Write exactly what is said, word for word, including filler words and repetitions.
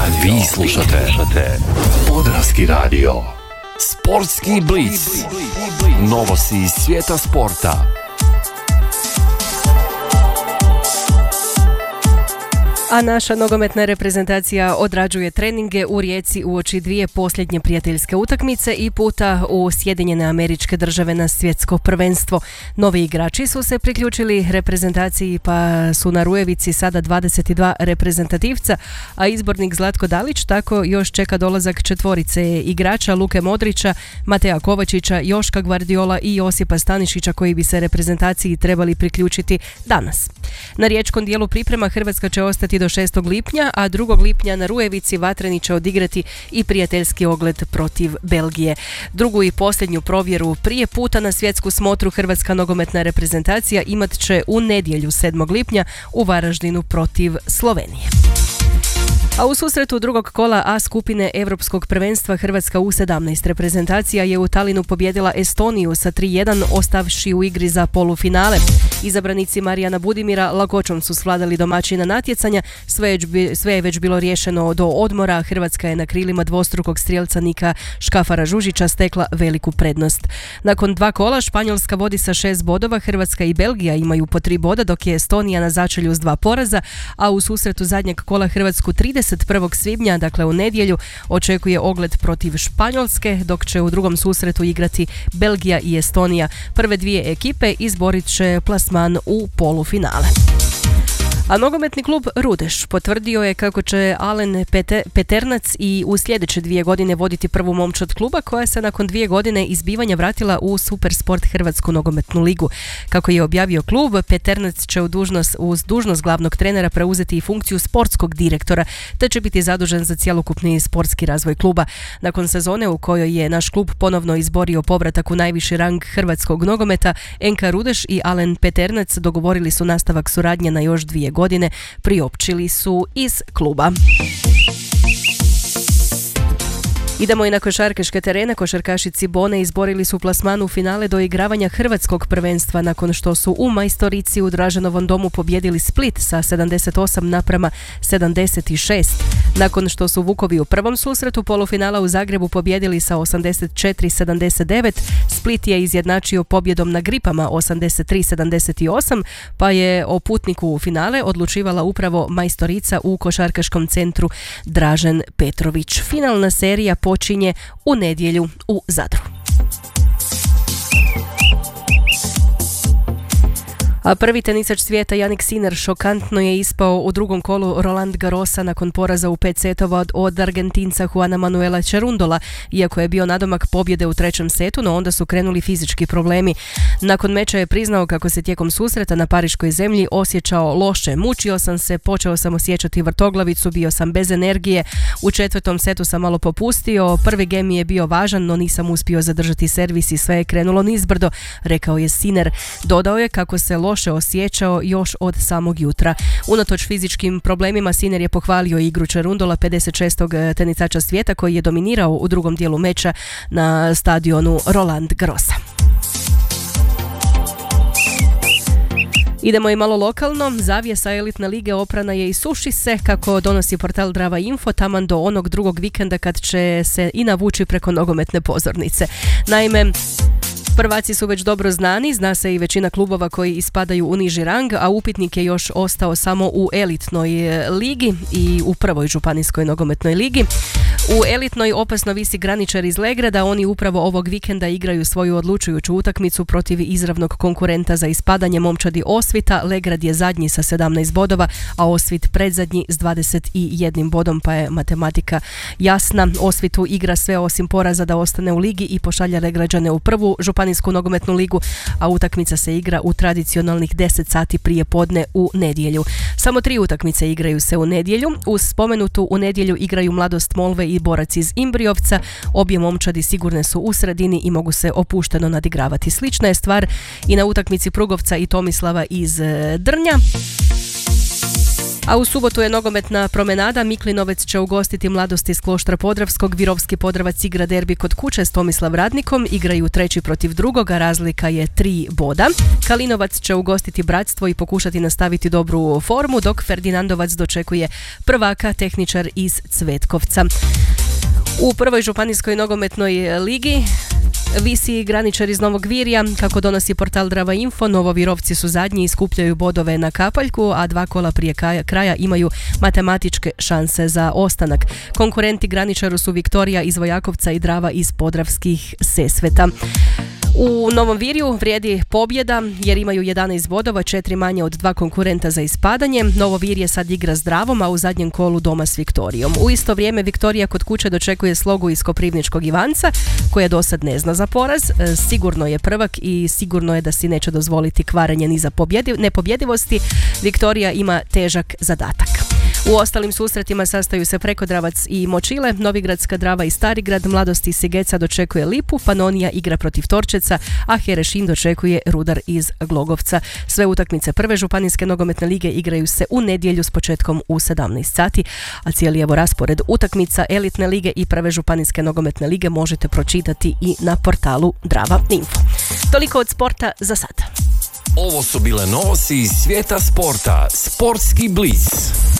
radio. Vi slušate Podravski radio. Sportski blic. Novosti iz svijeta sporta. A naša nogometna reprezentacija odrađuje treninge u Rijeci uoči dvije posljednje prijateljske utakmice i puta u Sjedinjene Američke Države na svjetsko prvenstvo. Novi igrači su se priključili reprezentaciji pa su na Rujevici sada dvadeset dva reprezentativca, a izbornik Zlatko Dalić tako još čeka dolazak četvorice igrača Luke Modrića, Mateja Kovačića, Joška Gvardiola i Josipa Stanišića koji bi se reprezentaciji trebali priključiti danas. Na riječkom dijelu priprema Hrvatska će ostati do šestog lipnja, a drugog lipnja na Rujevici vatreni će odigrati i prijateljski ogled protiv Belgije. Drugu i posljednju provjeru prije puta na svjetsku smotru Hrvatska nogometna reprezentacija imat će u nedjelju sedmog lipnja u Varaždinu protiv Slovenije. A u susretu drugog kola A skupine Europskog prvenstva Hrvatska U sedamnaest reprezentacija je u Talinu pobijedila Estoniju sa tri jedan, ostavši u igri za polufinale. Izabranici Marijana Budimira lakoćom su svladali domaćina natjecanja, sve je, sve je već bilo riješeno do odmora. Hrvatska je na krilima dvostrukog strijelca Nika Škafara Žužića stekla veliku prednost. Nakon dva kola Španjolska vodi sa šest bodova, Hrvatska i Belgija imaju po tri boda, dok je Estonija na začelju s dva poraza, a u susretu zadnjeg kola Hrvatsku trideset prvog svibnja, dakle u nedjelju, očekuje ogled protiv Španjolske, dok će u drugom susretu igrati Belgija i Estonija. Prve dvije ekipe izborit će plasman u polufinale. A nogometni klub Rudeš potvrdio je kako će Alen Pete, Peternac i u sljedeće dvije godine voditi prvu momčad kluba koja se nakon dvije godine izbivanja vratila u Supersport Hrvatsku nogometnu ligu. Kako je objavio klub, Peternac će u dužnost, uz dužnost glavnog trenera preuzeti i funkciju sportskog direktora, te će biti zadužen za cjelokupni sportski razvoj kluba. Nakon sezone u kojoj je naš klub ponovno izborio povratak u najviši rang hrvatskog nogometa, N K Rudeš i Alen Peternac dogovorili su nastavak suradnje na još dvije godine, priopćili su iz kluba. Idemo i na košarkaške terene. Košarkašici Bone izborili su plasman u finale do igravanja hrvatskog prvenstva nakon što su u Majstorici u Draženovom domu pobjedili Split sa sedamdeset osam naprama sedamdeset šest. Nakon što su Vukovi u prvom susretu polufinala u Zagrebu pobjedili sa osamdeset četiri sedamdeset devet, Split je izjednačio pobjedom na Gripama osamdeset tri sedamdeset osam, pa je o putniku u finale odlučivala upravo Majstorica u košarkaškom centru Dražen Petrović. Finalna serija počinje u nedjelju u Zadru. A prvi tenisač svijeta Jannik Sinner šokantno je ispao u drugom kolu Roland Garrosa nakon poraza u pet setova od Argentinca Juana Manuela Cerundola, iako je bio nadomak pobjede u trećem setu, no onda su krenuli fizički problemi. Nakon meča je priznao kako se tijekom susreta na pariškoj zemlji osjećao loše. Mučio sam se, počeo sam osjećati vrtoglavicu, bio sam bez energije. U četvrtom setu sam malo popustio, prvi gem mi je bio važan, no nisam uspio zadržati servis i sve je krenulo nizbrdo, rekao je Sinner. Dodao je kako se loše loše osjećao još od samog jutra. Unatoč fizičkim problemima Sinner je pohvalio igru Cerundola, pedeset šestog tenisača svijeta koji je dominirao u drugom dijelu meča na stadionu Roland Garrosa. Idemo i malo lokalno. Zavjesa elitne lige oprana je i suši se, kako donosi portal Drava Info, taman do onog drugog vikenda kad će se i navući preko nogometne pozornice. Naime, prvaci su već dobro znani, zna se i većina klubova koji ispadaju u niži rang, a upitnik je još ostao samo u elitnoj ligi i u prvoj županijskoj nogometnoj ligi. U elitnoj opasno visi Graničar iz Legrada, oni upravo ovog vikenda igraju svoju odlučujuću utakmicu protiv izravnog konkurenta za ispadanje momčadi Osvita. Legrad je zadnji sa sedamnaest bodova, a Osvit predzadnji s dvadeset jedan bodom, pa je matematika jasna. Osvitu igra sve osim poraza da ostane u ligi i pošalja Legrađane u prvu županijsku nogometnu ligu, a utakmica se igra u tradicionalnih deset sati prije podne u nedjelju. Samo tri utakmice igraju se u nedjelju. Uz spomenutu u nedjelju igraju Mladost Molve i Borac iz Imbriovca. Obje momčadi sigurne su u sredini i mogu se opušteno nadigravati. Slična je stvar i na utakmici Prugovca i Tomislava iz Drnja. A u subotu je nogometna promenada. Miklinovec će ugostiti Mladost iz Kloštra Podravskog. Virovski Podravac igra derbi kod kuće s Tomislav Radnikom. Igraju treći protiv drugoga, razlika je tri boda. Kalinovac će ugostiti Bratstvo i pokušati nastaviti dobru formu, dok Ferdinandovac dočekuje prvaka, Tehničar iz Cvetkovca. U prvoj županijskoj nogometnoj ligi visi Graničar iz Novog Virja. Kako donosi portal Drava Info, Novovirovci su zadnji i skupljaju bodove na kapaljku, a dva kola prije kraja imaju matematičke šanse za ostanak. Konkurenti Graničaru su Viktorija iz Vojakovca i Drava iz Podravskih Sesveta. U Novom Virju vrijedi pobjeda jer imaju jedanaest bodova, četiri manje od dva konkurenta za ispadanje. Novo Virje sad igra s Dravom, a u zadnjem kolu doma s Viktorijom. U isto vrijeme Viktorija kod kuće dočekuje Slogu iz Koprivničkog Ivanca, koja dosad ne zna za poraz. Sigurno je prvak i sigurno je da si neće dozvoliti kvarenje ni za pobjedi, nepobjedivosti. Viktorija ima težak zadatak. U ostalim susretima sastaju se Prekodravac i Močile, Novigradska Drava i Starigrad, Mladost iz Sigeca dočekuje Lipu, Panonija igra protiv Torčeca, a Herešin dočekuje Rudar iz Glogovca. Sve utakmice prve županijske nogometne lige igraju se u nedjelju s početkom u sedamnaest sati, a cijeli evo raspored utakmica elitne lige i prve županijske nogometne lige možete pročitati i na portalu Drava Info. Toliko od sporta za sad. Ovo su bile novosti iz svijeta sporta. Sportski blic.